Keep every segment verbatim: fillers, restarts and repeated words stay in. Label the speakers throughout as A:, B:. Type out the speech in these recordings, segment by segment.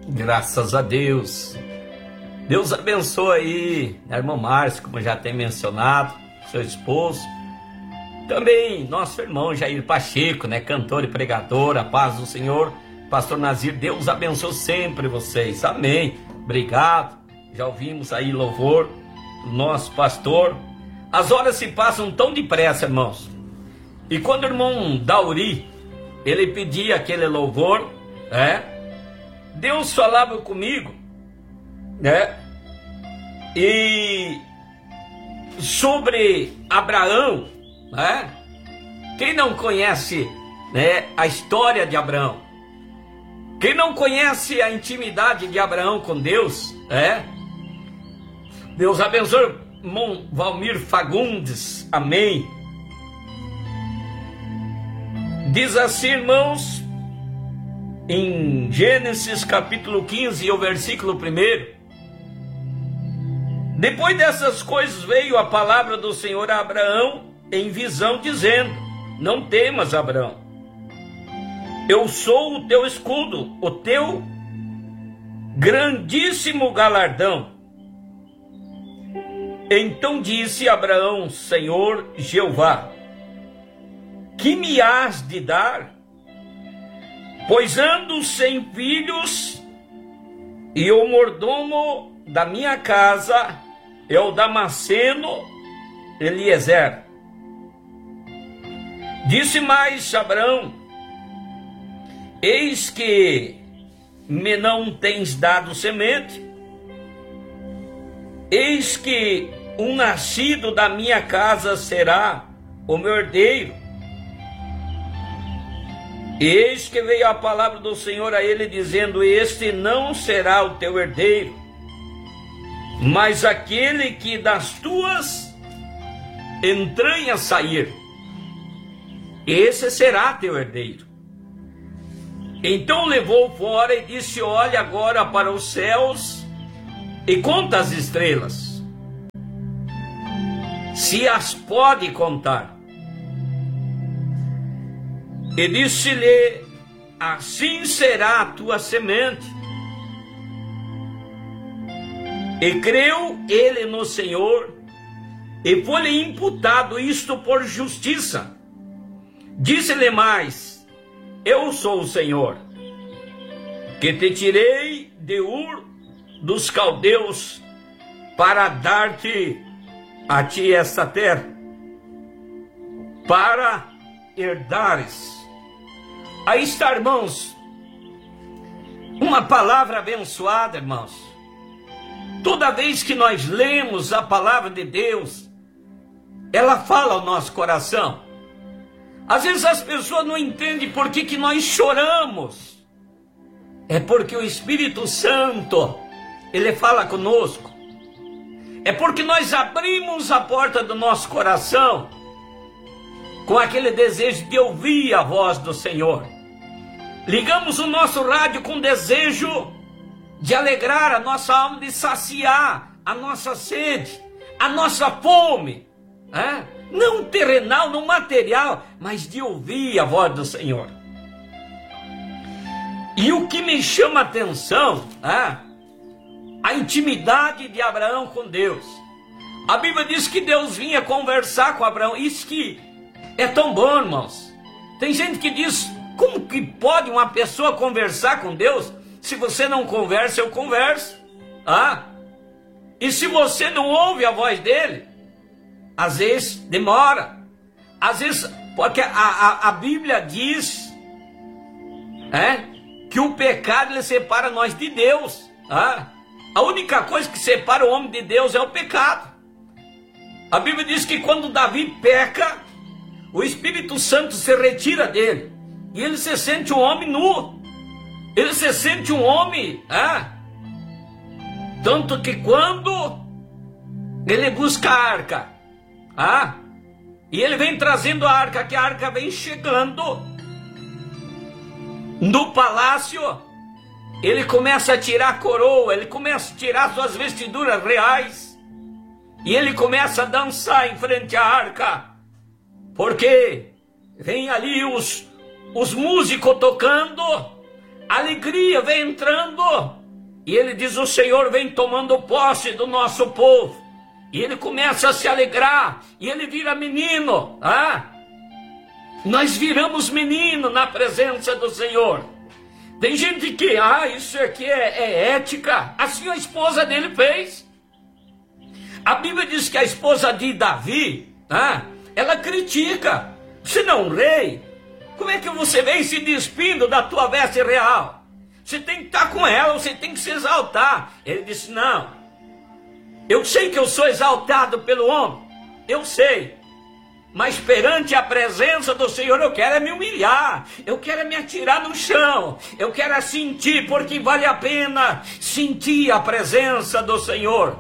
A: Graças a Deus. Deus abençoe aí a irmã Márcia, como já tem mencionado, seu esposo. Também nosso irmão Jair Pacheco, né, cantor e pregador, a paz do Senhor. Pastor Nazir, Deus abençoe sempre vocês. Amém. Obrigado. Já ouvimos aí louvor do nosso pastor. As horas se passam tão depressa, irmãos. E quando o irmão Dauri, ele pedia aquele louvor, né? Deus falava comigo, né? E sobre Abraão, né? Quem não conhece, né, a história de Abraão? Quem não conhece a intimidade de Abraão com Deus, né? Deus abençoe, irmão Valmir Fagundes, amém. Diz assim, irmãos, em Gênesis capítulo quinze, o versículo primeiro. Depois dessas coisas veio a palavra do Senhor a Abraão em visão, dizendo: não temas, Abraão, eu sou o teu escudo, o teu grandíssimo galardão. Então disse Abraão: Senhor Jeová, que me hás de dar? Pois ando sem filhos, e o mordomo da minha casa é o Damasceno Eliezer. Disse mais Abraão: eis que me não tens dado semente, eis que um nascido da minha casa será o meu herdeiro. Eis que veio a palavra do Senhor a ele, dizendo: este não será o teu herdeiro, mas aquele que das tuas entranhas sair, esse será teu herdeiro. Então levou fora e disse: olha agora para os céus e conta as estrelas, se as pode contar. E disse-lhe: assim será a tua semente. E creu ele no Senhor, e foi-lhe imputado isto por justiça. Disse-lhe mais: eu sou o Senhor, que te tirei de Ur dos caldeus, para dar-te a ti esta terra, para herdares. Aí está, irmãos, uma palavra abençoada, irmãos. Toda vez que nós lemos a palavra de Deus, ela fala ao nosso coração. Às vezes as pessoas não entendem por que, que nós choramos. É porque o Espírito Santo, ele fala conosco. É porque nós abrimos a porta do nosso coração com aquele desejo de ouvir a voz do Senhor. Ligamos o nosso rádio com desejo de alegrar a nossa alma, de saciar a nossa sede, a nossa fome, é? Não terrenal, não material, mas de ouvir a voz do Senhor. E o que me chama a atenção é a intimidade de Abraão com Deus. A Bíblia diz que Deus vinha conversar com Abraão. Isso que é tão bom, irmãos. Tem gente que diz: como que pode uma pessoa conversar com Deus? Se você não conversa, eu converso. Ah? E se você não ouve a voz dele, às vezes demora. Às vezes, porque a, a, a Bíblia diz é, que o pecado ele separa nós de Deus. Ah? A única coisa que separa o homem de Deus é o pecado. A Bíblia diz que quando Davi peca, o Espírito Santo se retira dele. E ele se sente um homem nu. Ele se sente um homem, é? Tanto que quando ele busca a arca, ah, e ele vem trazendo a arca, que a arca vem chegando no palácio, ele começa a tirar a coroa, ele começa a tirar suas vestiduras reais, e ele começa a dançar em frente à arca, porque vem ali os, os músicos tocando, a alegria vem entrando, E ele diz: o Senhor vem tomando posse do nosso povo. E ele começa a se alegrar, e ele vira menino. Ah? Nós viramos menino na presença do Senhor. Tem gente que, ah, isso aqui é, é ética. Assim a esposa dele fez. A Bíblia diz que a esposa de Davi, ah, ela critica. Se não, rei, como é que você vem se despindo da tua veste real? Você tem que estar com ela, você tem que se exaltar. Ele disse: não, eu sei que eu sou exaltado pelo homem, eu sei, mas perante a presença do Senhor eu quero é me humilhar, eu quero é me atirar no chão, eu quero é sentir, porque vale a pena sentir a presença do Senhor.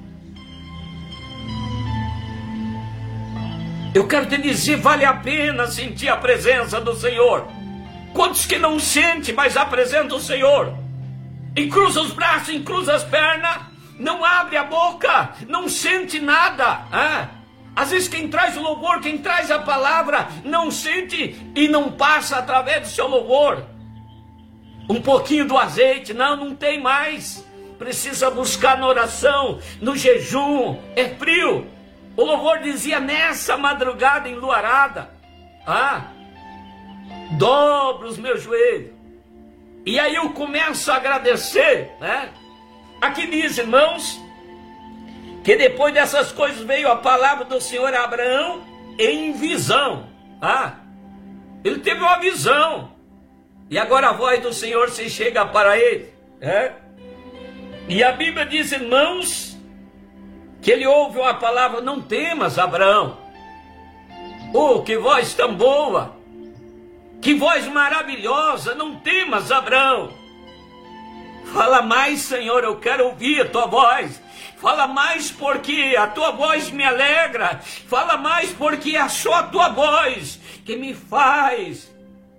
A: Eu quero te dizer, vale a pena sentir a presença do Senhor. Quantos que não sente, mas apresenta o Senhor? Encruza os braços, encruza as pernas, não abre a boca, não sente nada. Ah? Às vezes quem traz o louvor, quem traz a palavra, não sente e não passa através do seu louvor. Um pouquinho do azeite, não, não tem mais. Precisa buscar na oração, no jejum, é frio. O louvor dizia: nessa madrugada enluarada, ah, dobro os meus joelhos. E aí eu começo a agradecer, né? Aqui diz, irmãos, que depois dessas coisas veio a palavra do Senhor a Abraão em visão. Ah, ele teve uma visão. E agora a voz do Senhor se chega para ele. É? E a Bíblia diz, irmãos, que ele ouve uma palavra: não temas, Abraão. Oh, que voz tão boa! Que voz maravilhosa! Não temas, Abraão. Fala mais, Senhor, eu quero ouvir a tua voz. Fala mais, porque a tua voz me alegra. Fala mais, porque é só a tua voz que me faz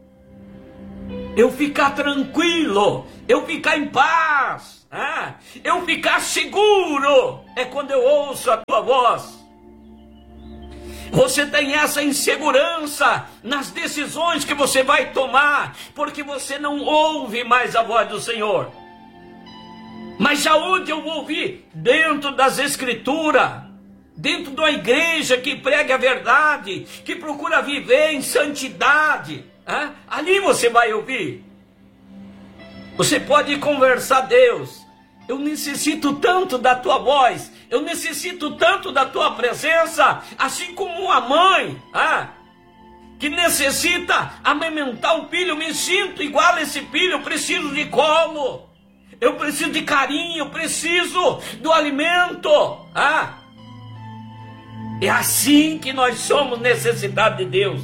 A: eu ficar tranquilo, eu ficar em paz, ah, eu ficar seguro. É quando eu ouço a tua voz. Você tem essa insegurança nas decisões que você vai tomar, porque você não ouve mais a voz do Senhor. Mas aonde eu vou ouvir? Dentro das Escrituras, dentro de uma igreja que prega a verdade, que procura viver em santidade. Ah, ali você vai ouvir. Você pode conversar a Deus: eu necessito tanto da tua voz, eu necessito tanto da tua presença, assim como uma mãe, ah, que necessita amamentar um filho. Eu me sinto igual a esse filho, eu preciso de colo, eu preciso de carinho, eu preciso do alimento. Ah, é assim que nós somos necessitados de Deus.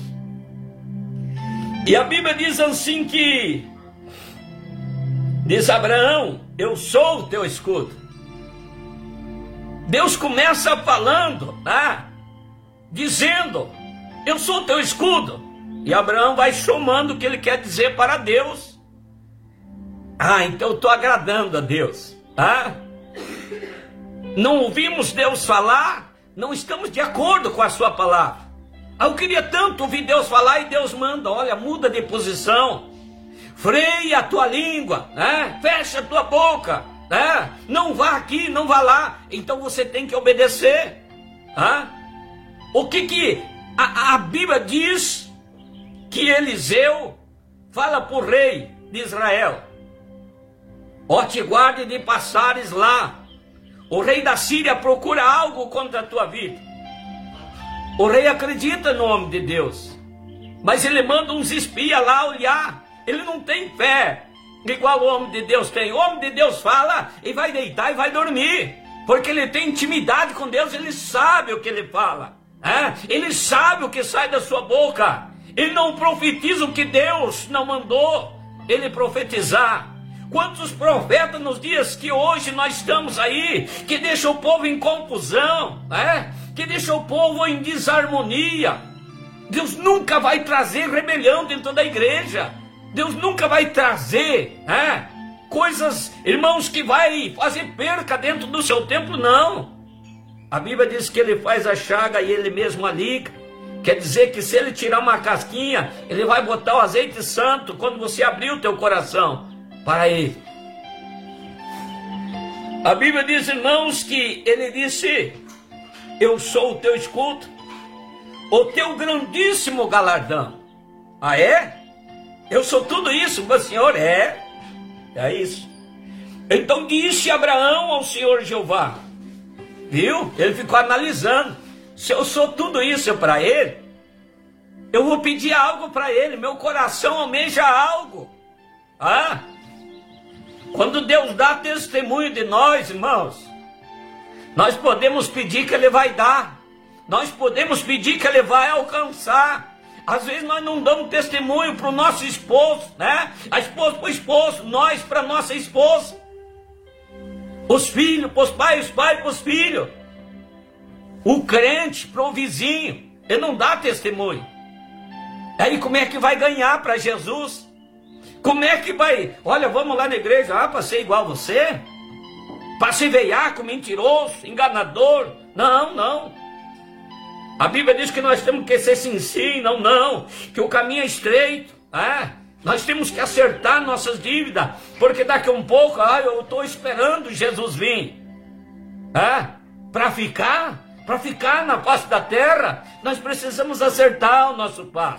A: E a Bíblia diz assim que, diz Abraão: eu sou o teu escudo. Deus começa falando, tá? Dizendo: eu sou o teu escudo. E Abraão vai somando o que ele quer dizer para Deus. Ah, então eu estou agradando a Deus. Ah? Não ouvimos Deus falar, não estamos de acordo com a sua palavra. Eu queria tanto ouvir Deus falar, e Deus manda: olha, muda de posição, freia a tua língua, né? Fecha a tua boca, né? Não vá aqui, não vá lá. Então você tem que obedecer. Ah? O que que a, a Bíblia diz que Eliseu fala para o rei de Israel: ó, te guarde de passares lá. O rei da Síria procura algo contra a tua vida. O rei acredita no homem de Deus, mas ele manda uns espias lá olhar. Ele não tem fé igual o homem de Deus tem. O homem de Deus fala e vai deitar e vai dormir, porque ele tem intimidade com Deus. Ele sabe o que ele fala, é? Ele sabe o que sai da sua boca. Ele não profetiza o que Deus não mandou ele profetizar. Quantos profetas nos dias que hoje nós estamos aí, que deixam o povo em confusão, é? Que deixam o povo em desarmonia. Deus nunca vai trazer rebelião dentro da igreja. Deus nunca vai trazer é? coisas, irmãos, que vai fazer perca dentro do seu templo, não. A Bíblia diz que ele faz a chaga e ele mesmo alica. Quer dizer que se ele tirar uma casquinha, ele vai botar o azeite santo quando você abrir o teu coração para ele. A Bíblia diz, irmãos, que ele disse: eu sou o teu escudo, o teu grandíssimo galardão. Ah, é? Eu sou tudo isso, mas o Senhor é? É isso. Então disse Abraão ao Senhor Jeová, viu? Ele ficou analisando. Se eu sou tudo isso para ele, eu vou pedir algo para ele. Meu coração almeja algo. Ah? Quando Deus dá testemunho de nós, irmãos, nós podemos pedir que ele vai dar. Nós podemos pedir que ele vai alcançar. Às vezes nós não damos testemunho para o nosso esposo, né? A esposa para o esposo, nós para a nossa esposa. Os filhos para os pais, os pais para os filhos. O crente para o vizinho, ele não dá testemunho. Aí como é que vai ganhar para Jesus? Como é que vai? Olha, vamos lá na igreja, ah, para ser igual a você? Para ser veiaco, mentiroso, enganador? Não, não. A Bíblia diz que nós temos que ser sinceros, não, não, que o caminho é estreito, é? Nós temos que acertar nossas dívidas, porque daqui a um pouco, ah, eu estou esperando Jesus vir, é? Para ficar, para ficar na face da terra, nós precisamos acertar o nosso passo.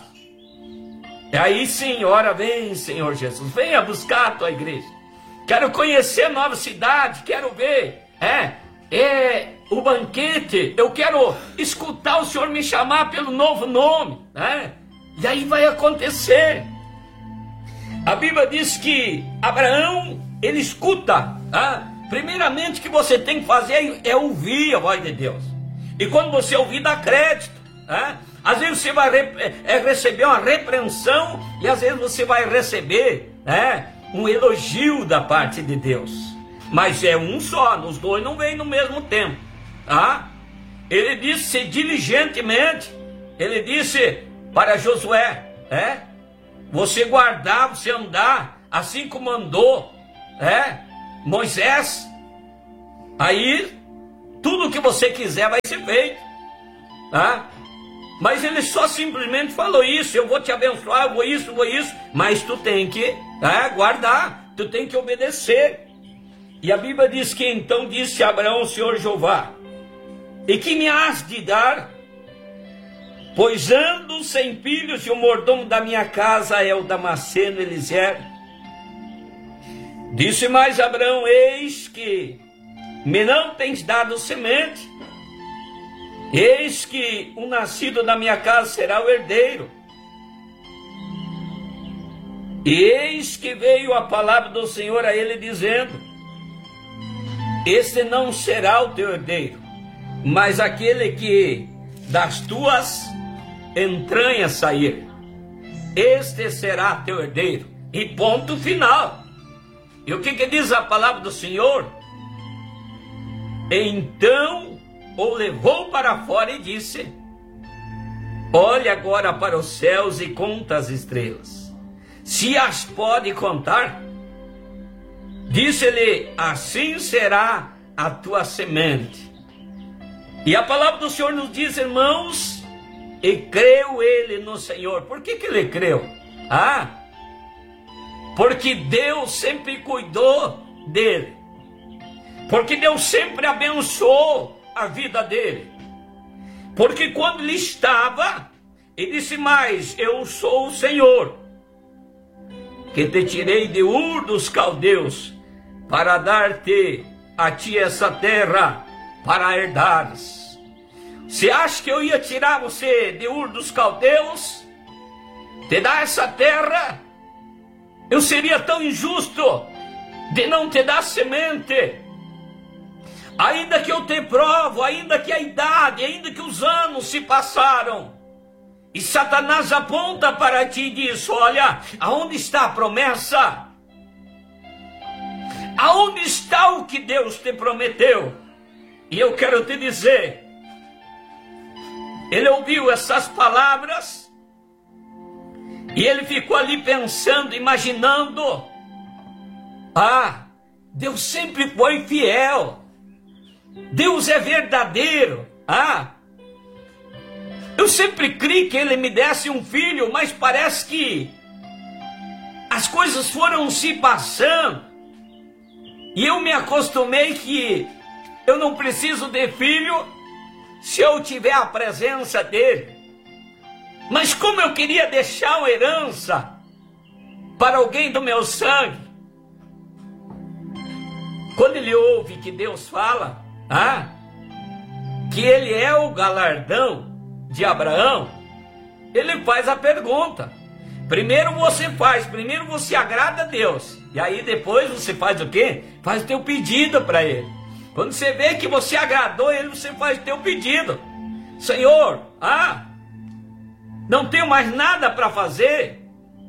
A: E aí sim, ora vem, Senhor Jesus, venha buscar a tua igreja. Quero conhecer nova cidade, quero ver, é, é o banquete, eu quero escutar o Senhor me chamar pelo novo nome, né? E aí vai acontecer. A Bíblia diz que Abraão, ele escuta, tá? Primeiramente, o que você tem que fazer é ouvir a voz de Deus. E quando você ouvir, dá crédito, tá? Às vezes você vai é, receber uma repreensão, e às vezes você vai receber, né, um elogio da parte de Deus. Mas é um só, os dois não vêm no mesmo tempo, tá? Ele disse diligentemente, ele disse para Josué, é? Você guardar, você andar, assim como andou, é? Moisés, aí tudo que você quiser vai ser feito, tá? Mas ele só simplesmente falou isso, eu vou te abençoar, eu vou isso, eu vou isso, mas tu tem que, tá, guardar, tu tem que obedecer. E a Bíblia diz que então disse Abraão, o Senhor Jeová, e que me has de dar? Pois ando sem filhos e o mordomo da minha casa é o Damasceno Eliezer. Disse mais Abraão, eis que me não tens dado semente, eis que o nascido da minha casa será o herdeiro. E eis que veio a palavra do Senhor a ele dizendo, este não será o teu herdeiro, mas aquele que das tuas entranhas sair, este será teu herdeiro. E ponto final. E o que, que diz a palavra do Senhor? Então o levou para fora e disse, olhe agora para os céus e conta as estrelas, se as pode contar. Disse-lhe, assim será a tua semente. E a palavra do Senhor nos diz, irmãos, e creu ele no Senhor. Por que que ele creu? Ah, porque Deus sempre cuidou dele. Porque Deus sempre abençoou a vida dele. Porque quando ele estava, ele disse mais, eu sou o Senhor, que te tirei de Ur dos Caldeus, para dar-te a ti essa terra, para herdares. Você acha que eu ia tirar você de Ur dos Caldeus, te dar essa terra? Eu seria tão injusto de não te dar semente. Ainda que eu te provo, ainda que a idade, ainda que os anos se passaram, e Satanás aponta para ti e diz, olha, aonde está a promessa? Aonde está o que Deus te prometeu? E eu quero te dizer, ele ouviu essas palavras, e ele ficou ali pensando, imaginando, ah, Deus sempre foi fiel, Deus é verdadeiro, ah, eu sempre criei que ele me desse um filho, mas parece que as coisas foram se passando, E eu me acostumei que eu não preciso de filho se eu tiver a presença dele. Mas como eu queria deixar uma herança para alguém do meu sangue, quando ele ouve que Deus fala, ah, que ele é o galardão de Abraão, ele faz a pergunta. Primeiro você faz, primeiro você agrada a Deus, e aí depois você faz o quê? Faz o teu pedido para ele. Quando você vê que você agradou ele, você faz o teu pedido. Senhor, ah, não tenho mais nada para fazer,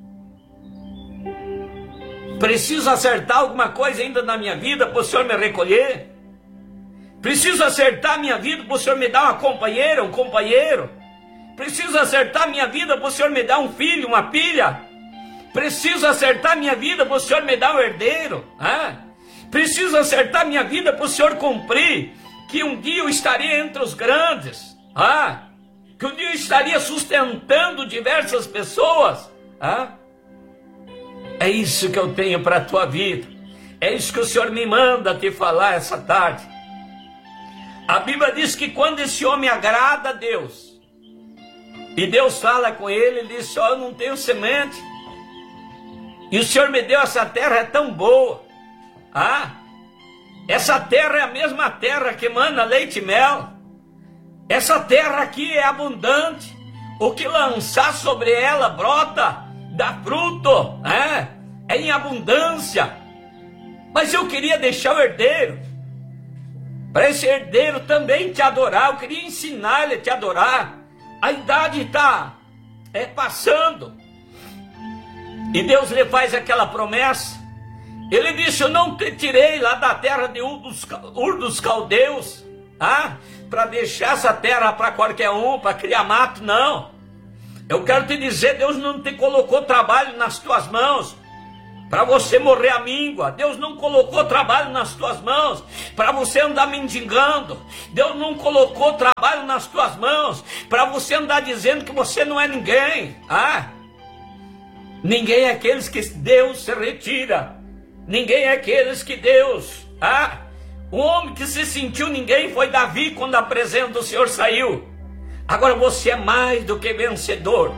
A: preciso acertar alguma coisa ainda na minha vida para o Senhor me recolher. Preciso acertar a minha vida para o Senhor me dar uma companheira, um companheiro. Preciso acertar a minha vida para o Senhor me dar um filho, uma filha. Preciso acertar a minha vida para o Senhor me dar um herdeiro. Ah? Preciso acertar a minha vida para o Senhor cumprir que um dia eu estaria entre os grandes. Ah? Que um dia eu estaria sustentando diversas pessoas. Ah? É isso que eu tenho para a tua vida. É isso que o Senhor me manda te falar essa tarde. A Bíblia diz que quando esse homem agrada a Deus, e Deus fala com ele, ele diz, ó, eu não tenho semente, e o Senhor me deu essa terra, é tão boa. Ah, essa terra é a mesma terra que emana leite e mel. Essa terra aqui é abundante. O que lançar sobre ela brota, dá fruto, é, é em abundância. Mas eu queria deixar o herdeiro, para esse herdeiro também te adorar. Eu queria ensinar ele a te adorar. A idade está é, passando. E Deus lhe faz aquela promessa. Ele disse, eu não te tirei lá da terra de Ur dos, Ur dos Caldeus, ah, para deixar essa terra para qualquer um, para criar mato, não. Eu quero te dizer, Deus não te colocou trabalho nas tuas mãos para você morrer à míngua. Deus não colocou trabalho nas tuas mãos para você andar mendigando. Deus não colocou trabalho nas tuas mãos para você andar dizendo que você não é ninguém. Ah, ninguém é aqueles que Deus se retira. Ninguém é aqueles que Deus... Ah, o homem que se sentiu ninguém foi Davi quando a presença do Senhor saiu. Agora você é mais do que vencedor.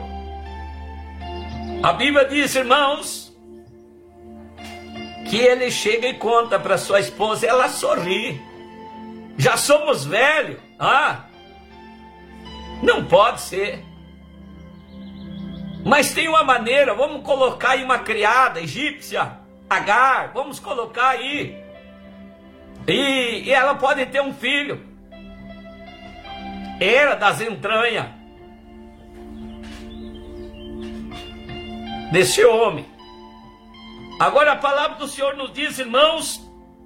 A: A Bíblia diz, irmãos, que ele chega e conta para sua esposa, ela sorri. Já somos velhos. Ah, não pode ser. Mas tem uma maneira, vamos colocar aí uma criada egípcia, Agar, vamos colocar aí. E, e ela pode ter um filho. Era das entranhas desse homem. Agora a palavra do Senhor nos diz, irmãos,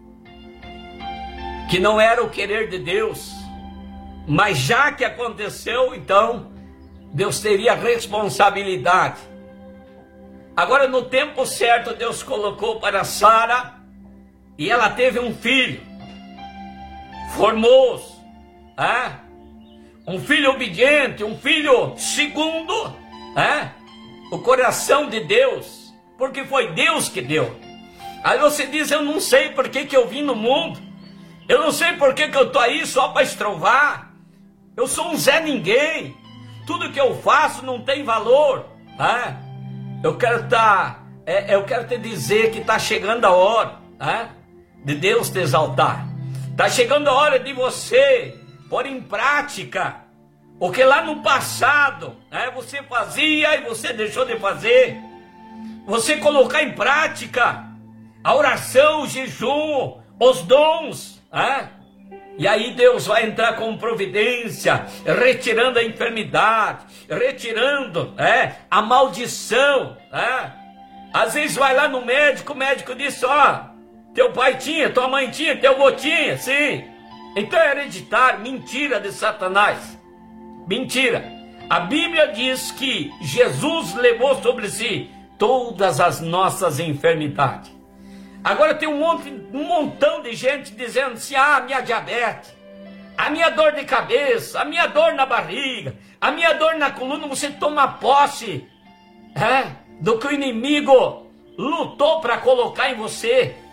A: que não era o querer de Deus, mas já que aconteceu, então Deus teria responsabilidade. Agora no tempo certo Deus colocou para Sara, e ela teve um filho formoso, é? Um filho obediente, um filho segundo é? o coração de Deus, porque foi Deus que deu. Aí você diz, eu não sei por que, que eu vim no mundo, eu não sei por que, que eu estou aí só para estrovar, eu sou um Zé Ninguém, tudo que eu faço não tem valor. É? Eu quero tá, é, eu quero te dizer que está chegando a hora é? de Deus te exaltar. Está chegando a hora de você pôr em prática o que lá no passado é, você fazia e você deixou de fazer. Você colocar em prática a oração, o jejum, os dons. É? E aí Deus vai entrar com providência, retirando a enfermidade, retirando é, a maldição. É? Às vezes vai lá no médico, o médico diz, ó, teu pai tinha, tua mãe tinha, teu avô tinha, sim. Então é hereditário, mentira de Satanás. Mentira. A Bíblia diz que Jesus levou sobre si todas as nossas enfermidades. Agora tem um, monte, um montão de gente dizendo assim, ah, a minha diabetes, a minha dor de cabeça, a minha dor na barriga, a minha dor na coluna. Você toma posse é, do que o inimigo lutou para colocar em você.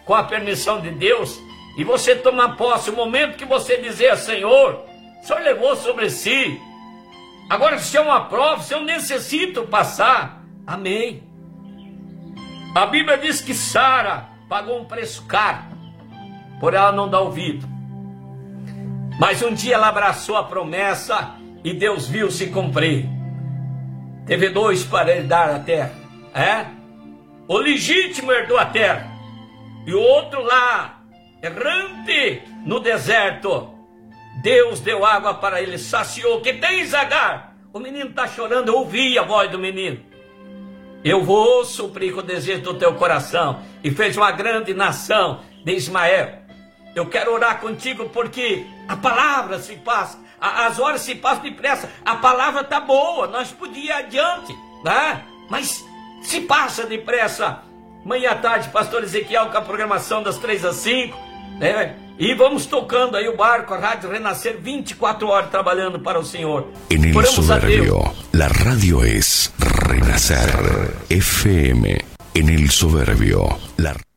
A: com a permissão de Deus, e você tomar posse, o momento que você dizer, Senhor, o Senhor levou sobre si, agora se é uma prova, se eu necessito passar, amém. A Bíblia diz que Sara pagou um preço caro, por ela não dar ouvido, mas um dia ela abraçou a promessa, e Deus viu se cumprir. Teve dois para herdar a terra, é? O legítimo herdou a terra, e o outro lá, errante no deserto, Deus deu água para ele, saciou. Que tens, Agar? O menino está chorando, eu ouvi a voz do menino. Eu vou suprir com o desejo do teu coração, e fez uma grande nação de Ismael. Eu quero orar contigo porque a palavra se passa, as horas se passam depressa, a palavra está boa, nós podíamos ir adiante, né? Mas se passa depressa. Manhã à tarde, pastor Ezequiel com a programação das três às cinco, né? E vamos tocando aí o barco, a Rádio Renascer, vinte e quatro horas trabalhando para o Senhor.
B: En el soberbio, la radio es Renacer F M. En el soberbio, la